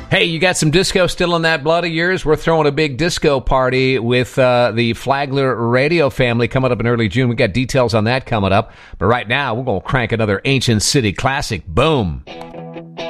Hey, you got some disco still in that blood of yours? We're throwing a big disco party with the Flagler Radio family coming up in early June. We got details on that coming up. But right now, we're going to crank another Ancient City classic. Boom.